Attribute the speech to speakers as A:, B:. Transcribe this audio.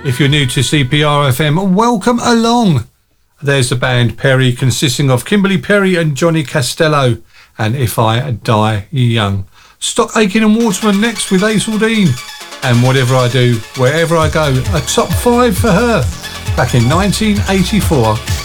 A: If you're new to CPR FM, welcome along. There's the band Perry, consisting of Kimberly Perry and Johnny Costello, and If I Die Young. Stock Aitken and Waterman next with Hazel Dean, and Whatever I Do, Wherever I Go, a top 5 for her back in 1984.